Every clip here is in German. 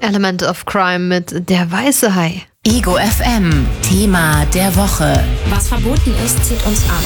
Element of Crime mit Der weiße Hai. Ego FM, Thema der Woche. Was verboten ist, zieht uns an.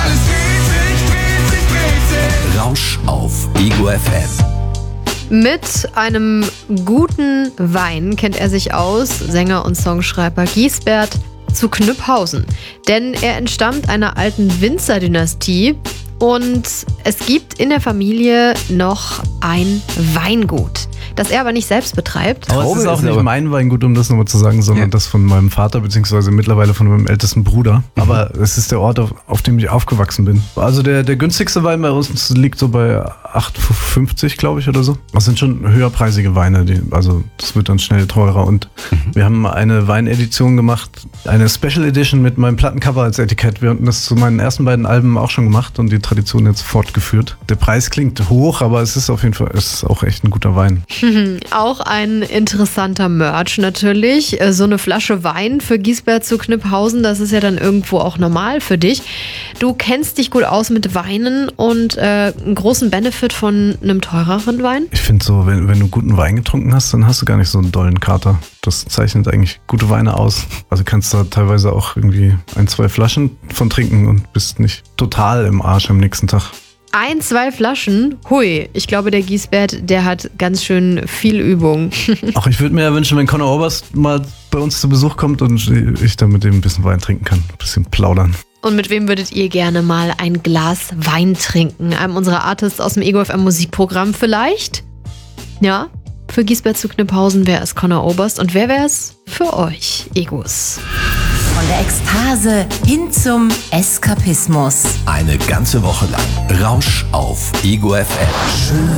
Rausch auf Ego FM. Mit einem guten Wein kennt er sich aus, Sänger und Songschreiber Giesbert zu Knüpphausen. Denn er entstammt einer alten Winzerdynastie und es gibt in der Familie noch ein Weingut, das er aber nicht selbst betreibt. Aber es ist auch nicht mein Weingut, um das nochmal zu sagen, sondern das von meinem Vater, beziehungsweise mittlerweile von meinem ältesten Bruder. Aber es ist der Ort, auf dem ich aufgewachsen bin. Also der günstigste Wein bei uns liegt so bei 8,50, glaube ich, oder so. Das sind schon höherpreisige Weine, also das wird dann schnell teurer. Und wir haben eine Weinedition gemacht, eine Special Edition mit meinem Plattencover als Etikett. Wir hatten das zu meinen ersten beiden Alben auch schon gemacht und die Tradition jetzt fortgeführt. Der Preis klingt hoch, aber es ist auf jeden Fall, es ist auch echt ein guter Wein. Auch ein interessanter Merch natürlich. So eine Flasche Wein für Giesbert zu Knüpphausen, das ist ja dann irgendwo auch normal für dich. Du kennst dich gut aus mit Weinen und einen großen Benefit von einem teureren Wein? Ich finde so, wenn du guten Wein getrunken hast, dann hast du gar nicht so einen dollen Kater. Das zeichnet eigentlich gute Weine aus. Also kannst du da teilweise auch irgendwie 1-2 Flaschen von trinken und bist nicht total im Arsch am nächsten Tag. 1-2 Flaschen? Hui, ich glaube, der Giesbert, der hat ganz schön viel Übung. Auch ich würde mir ja wünschen, wenn Conor Oberst mal bei uns zu Besuch kommt und ich dann mit dem ein bisschen Wein trinken kann. Ein bisschen plaudern. Und mit wem würdet ihr gerne mal ein Glas Wein trinken? Einem unserer Artists aus dem Ego FM Musikprogramm vielleicht? Ja, für Giesbert zu Knüpphausen wäre es Conor Oberst. Und wer wäre es für euch, Egos? Von der Ekstase hin zum Eskapismus. Eine ganze Woche lang Rausch auf Ego FM.